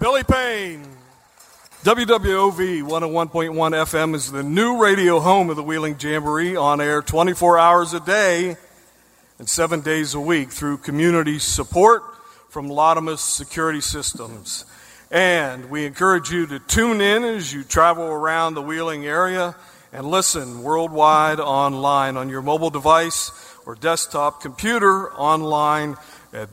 Billy Payne. WWOV 101.1 FM is the new radio home of the Wheeling Jamboree, on air 24 hours a day and 7 days a week through community support from Lotimus Security Systems. And we encourage you to tune in as you travel around the Wheeling area and listen worldwide online on your mobile device or desktop computer online at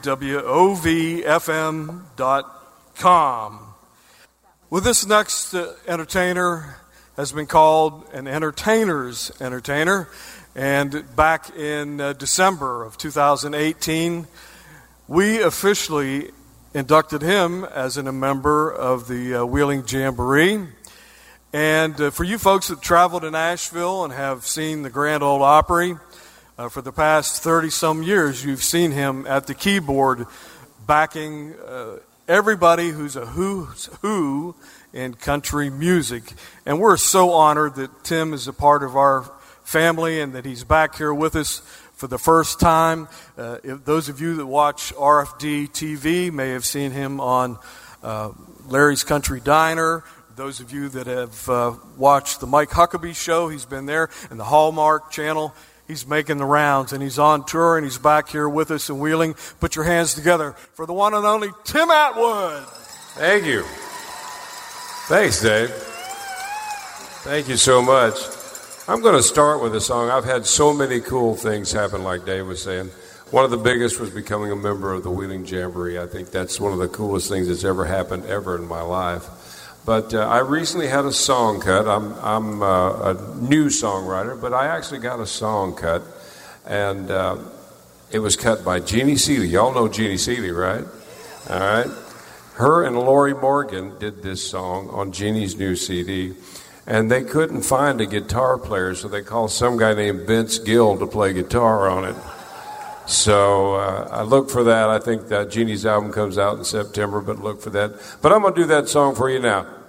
www.ovfm.com. Well, this next entertainer has been called an entertainer's entertainer, and back in December of 2018, we officially inducted him as a member of the Wheeling Jamboree. And for you folks that travel to Nashville and have seen the Grand Ole Opry, for the past 30-some years, you've seen him at the keyboard backing everybody who's a who's who in country music. And we're so honored that Tim is a part of our family and that he's back here with us for the first time. If those of you that watch RFD TV may have seen him on Larry's Country Diner. Those of you that have watched the Mike Huckabee show, he's been there, and the Hallmark Channel. He's making the rounds, and he's on tour, and he's back here with us in Wheeling. Put your hands together for the one and only Tim Atwood. Thank you. Thanks, Dave. Thank you so much. I'm going to start with a song. I've had so many cool things happen, like Dave was saying. One of the biggest was becoming a member of the Wheeling Jamboree. I think that's one of the coolest things that's ever happened ever in my life. But I recently had a song cut. I'm a new songwriter, but I actually got a song cut, and it was cut by Jeannie Seely. Y'all know Jeannie Seely, right? All right. Her and Lori Morgan did this song on Jeannie's new CD, and they couldn't find a guitar player, so they called some guy named Vince Gill to play guitar on it. So I look for that. I think that Jeannie's album comes out in September, but look for that. But I'm going to do that song for you now.